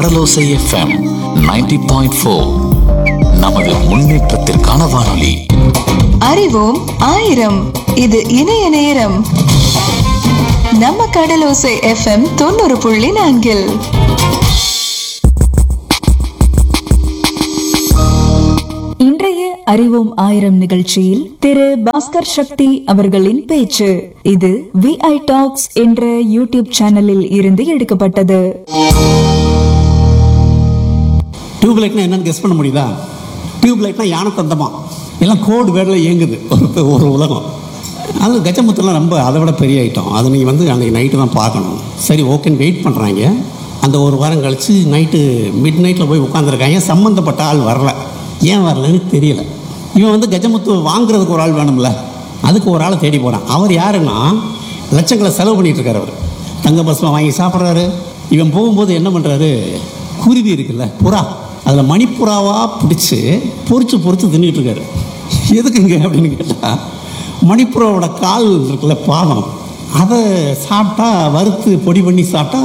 கடலோசை FM 90.4. நமது முன்னேற்றத்திற்கான வானொலி. அறிவோம் ஆயிரம். இது இணைய நேரம். நம்ம கடலோசை எஃப்எம் 90.4. இன்றைய அறிவோம் ஆயிரம் நிகழ்ச்சியில் திரு பாஸ்கர் சக்தி அவர்களின் பேச்சு. இது VI டாக்ஸ் என்ற யூடியூப் சேனலில் இருந்து எடுக்கப்பட்டது. டியூப்லைட்னா என்னன்னு கெஸ் பண்ண முடியுதா? டியூப்லைட்னா யானை தந்தமா எல்லாம் கோடு வேர்டில் இயங்குது ஒரு உலகம். அது கஜமுத்துலாம் ரொம்ப அதை விட பெரிய ஐட்டம். அது நீங்கள் அன்றைக்கி நைட்டு தான் பார்க்கணும். சரி, ஓகேன்னு வெயிட் பண்ணுறாங்க. அந்த ஒரு வாரம் கழித்து நைட்டு மிட் நைட்டில் போய் உட்காந்துருக்காங்க. சம்மந்தப்பட்ட ஆள் வரல. ஏன் வரலன்னு தெரியல. இவன் கஜமுத்து வாங்குறதுக்கு ஒரு ஆள் வேணும்ல, அதுக்கு ஒரு ஆளை தேடி போகிறான். அவர் யாருன்னா லட்சங்களை செலவு பண்ணிகிட்டு இருக்கார். அவர் தங்க பஸ்மா வாங்கி சாப்பிட்றாரு. இவன் போகும்போது என்ன பண்ணுறாரு, குருவி இருக்குல்ல, புறா, அதில் மணிப்புறாவாக பிடிச்சி பொறிச்சு தின்னுட்டு இருக்காரு. எதுக்குங்க அப்படின்னு கேட்டால், மணிப்புறாவோட கால் இருக்குல்ல, பாதம், அதை சாப்பிட்டா வறுத்து பொடி பண்ணி சாப்பிட்டா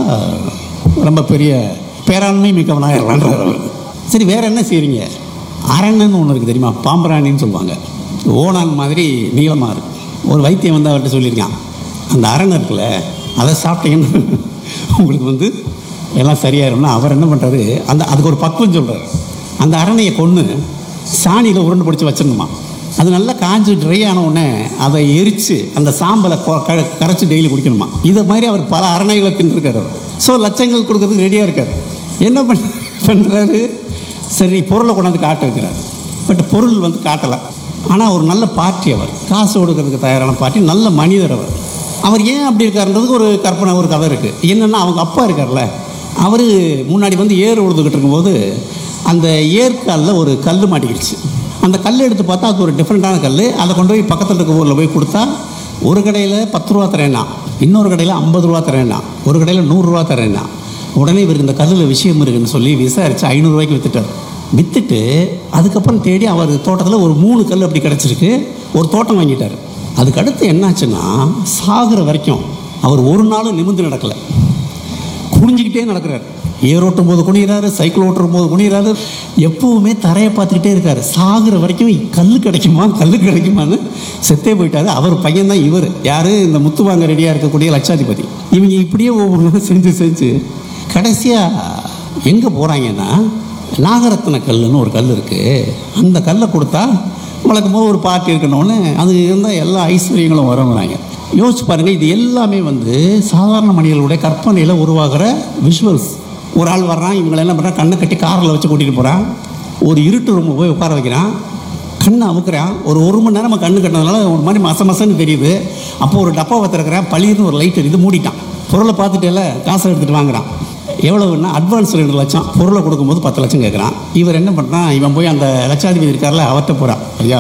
ரொம்ப பெரிய பேராண்மை மிக்கவனாகிறான்றார் அவர். சரி, வேறு என்ன செய்கிறீங்க? அரண்னு ஒன்று இருக்குது தெரியுமா? பாம்பராணின்னு சொல்லுவாங்க. ஓனான் மாதிரி நீளமாக இருக்கும். ஒரு வைத்தியம் அவர்கிட்ட சொல்லியிருக்கான், அந்த அரண் இருக்குல்ல, அதை சாப்பிட்டீங்கன்னு உங்களுக்கு எல்லாம் சரியாயிரும்னா அவர் என்ன பண்ணுறாரு, அதுக்கு ஒரு பக்குவம் சொல்கிறார். அந்த அரணையை கொன்று சாணியில் உருண்டு பிடிச்சி வச்சிடணுமா. அது நல்லா காஞ்சி ட்ரை ஆன உடனே அதை எரித்து அந்த சாம்பலை கரைச்சி டெய்லி குடிக்கணுமா. இதை மாதிரி அவர் பல அரணைகளை தின்றுருக்கார் அவர். ஸோ லட்சங்கள் கொடுக்கறதுக்கு ரெடியாக இருக்கார். என்ன பண்ணுறாரு, சரி பொருளை கொண்டாந்து காட்ட வைக்கிறார். பட் பொருள் காட்டலை. ஆனால் ஒரு நல்ல பார்ட்டி, அவர் காசு கொடுக்கறதுக்கு தயாரான பார்ட்டி, நல்ல மனிதர் அவர். அவர் ஏன் அப்படி இருக்காருன்றதுக்கு ஒரு கற்பனை, ஒரு கதை இருக்குது. என்னென்னா, அவங்க அப்பா இருக்கார்ல, அவர் முன்னாடி ஏர் உழுதுகிட்டு இருக்கும்போது அந்த ஏற்காலில் ஒரு கல் மாட்டிக்கிடுச்சு. அந்த கல் எடுத்து பார்த்தா அது ஒரு டிஃப்ரெண்ட்டான கல். அதை கொண்டு போய் பக்கத்தில் இருக்க ஊரில் போய் கொடுத்தா ஒரு கடையில் 10 ரூபா தரேன்னா, இன்னொரு கடையில் 50 ரூபா தரேன்னா, ஒரு கடையில் 100 ரூபா தரேன்னா. உடனே இவருக்கு இந்த கல்லில் விஷயம் இருக்குன்னு சொல்லி விசாரித்து 500 ரூபாய்க்கு விற்றுட்டார். விற்றுட்டு அதுக்கப்புறம் தேடி அவர் தோட்டத்தில் ஒரு 3 கல் அப்படி கிடச்சிருக்கு. ஒரு தோட்டம் வாங்கிட்டார். அதுக்கடுத்து என்னாச்சுன்னா, சாகிற வரைக்கும் அவர் ஒரு நாளும் நிமிர்ந்து நடக்கலை, குனிஞ்சிக்கிட்டே நடக்கிறார். ஏர் ஓட்டும் போது குனிகிறாரு, சைக்கிள் ஓட்டும் போது குனிகிறாரு, எப்பவுமே தரையை பார்த்துக்கிட்டே இருக்கார். சாகிற வரைக்கும் கல் கிடைக்குமான்னு செத்தே போயிட்டாரு. அவர் பையன் தான் இவர். யார்? இந்த முத்து வாங்க ரெடியாக இருக்கக்கூடிய லட்சாதிபதி. இவங்க இப்படியே ஒவ்வொன்றும் செஞ்சு கடைசியாக எங்கே போகிறாங்கன்னா, நாகரத்ன கல்லுன்னு ஒரு கல் இருக்குது. அந்த கல்லை கொடுத்தா வழக்கம் போது ஒரு பார்ட்டி இருக்கணும்னு அது இருந்தால் எல்லா ஐஸ்வர்யங்களும் வருங்கிறாங்க. யோசிச்சு பாருங்கள், இது எல்லாமே சாதாரண மனிதர்களுடைய கற்பனையில் உருவாகிற விஷுவல்ஸ். ஒரு ஆள் வர்றான், இவங்களை என்ன பண்ணுறான், கண்ணை கட்டி காரில் வச்சு கூட்டிகிட்டு போகிறான். ஒரு இருட்டு ரூம் போய் உட்கார வைக்கிறான், கண்ணை அமுக்கிறான். ஒரு மணி நேரம் கண்ணு கட்டினதுனால ஒரு மாதிரி மசன்னு தெரியுது. அப்போ ஒரு டப்பாவை திறக்கிறான், பளிர்னு ஒரு லைட் இது மூடிட்டான். பொருளை பார்த்துட்டே காசை எடுத்துகிட்டு வாங்குறான். எவ்வளவுன்னா அட்வான்ஸ் 2 லட்சம், பொருளை கொடுக்கும்போது 10 லட்சம் கேட்குறான். இவர் என்ன பண்ணுறான், இவன் போய் அந்த லட்சாதிபதி இருக்கார்ல அவர்கிட்ட போகிறான். ஐயா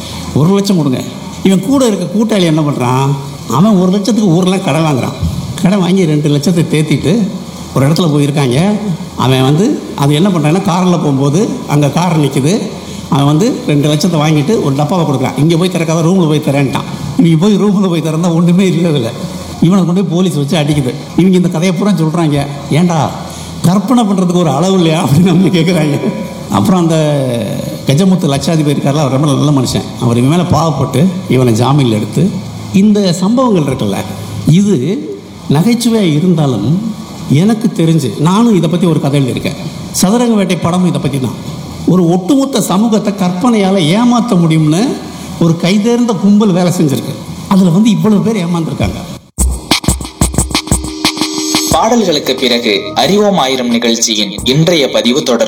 1 லட்சம் கொடுங்க. இவன் கூட இருக்க கூட்டாளி என்ன பண்ணுறான், அவன் 1 லட்சத்துக்கு ஊரெலாம் கடன் வாங்குறான். கடன் வாங்கி 2 லட்சத்தை தேத்திட்டு ஒரு இடத்துல போயிருக்காங்க. அவன் அது என்ன பண்ணுறான்னா, காரில் போகும்போது அங்கே கார் நிற்குது. அவன் 2 லட்சத்தை வாங்கிட்டு ஒரு டப்பாவை கொடுக்குறான். இங்கே போய் திறக்காத, ரூமில் போய் தரேன்ட்டான். இவங்க போய் ரூமில் போய் திறந்தா ஒன்றுமே இல்லதில்லை. இவனை கொண்டு போய் போலீஸ் வச்சு அடிக்குது. இவங்க இந்த கதையை பூரா சொல்கிறாங்க, ஏன்டா கற்பனை பண்ணுறதுக்கு ஒரு அளவு இல்லையா அப்படின்னு அவங்க கேட்குறாங்க. அப்புறம் அந்த கஜமுத்து லட்சாதிபதி இருக்கார்ல, அவர் ரொம்ப நல்ல மனுஷன். அவர் இவன் மேலே பாவப்பட்டு இவனை ஜாமீனில் எடுத்து, இந்த சம்பவங்கள் இருக்குல்ல, இது நகைச்சுவையாக இருந்தாலும் எனக்கு தெரிஞ்சு நானும் இதை பற்றி ஒரு கதை எழுதியிருக்கேன். சதுரங்க வேட்டை படமும் இதை பற்றி தான். ஒரு ஒட்டுமொத்த சமூகத்தை கற்பனையால் ஏமாற்ற முடியும்னு ஒரு கைதேர்ந்த கும்பல் வேலை செஞ்சுருக்கு. அதில் இவ்வளவு பேர் ஏமாந்துருக்காங்க. பாடல்களுக்கு பிறகு அறிவோம் ஆயிரம் நிகழ்ச்சியின் இன்றைய பதிவு தொடரும்.